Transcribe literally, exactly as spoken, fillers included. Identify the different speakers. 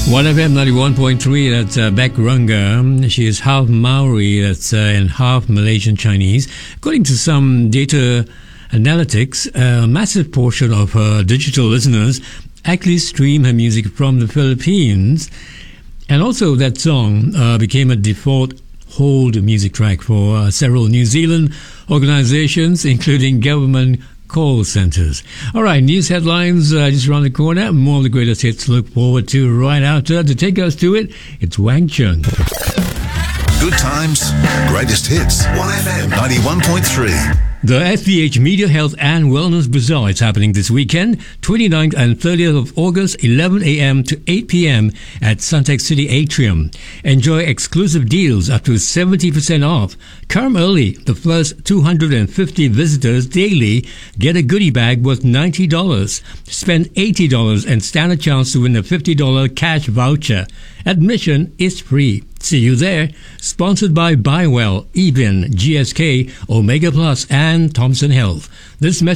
Speaker 1: one F M ninety-one point three, that's uh, Beck Runga. She is half Maori, that's uh, and half Malaysian Chinese. According to some data analytics, a massive portion of her digital listeners actually stream her music from the Philippines. And also that song uh, became a default hold music track for uh, several New Zealand organizations, including government call centers. All right, news headlines uh, just around the corner. More of the greatest hits to look forward to right after. To take us to it, it's Wang Chung.
Speaker 2: Good times, greatest hits. one F M ninety-one point three.
Speaker 1: The S V H Media Health and Wellness Bazaar is happening this weekend, twenty-ninth and thirtieth of August, eleven a.m. to eight p.m. at Suntec City Atrium. Enjoy exclusive deals up to seventy percent off. Come early. The first two hundred fifty visitors daily get a goodie bag worth ninety dollars. Spend eighty dollars and stand a chance to win a fifty dollars cash voucher. Admission is free. See you there. Sponsored by BuyWell, Eben, G S K, Omega Plus, and Thompson Health. This message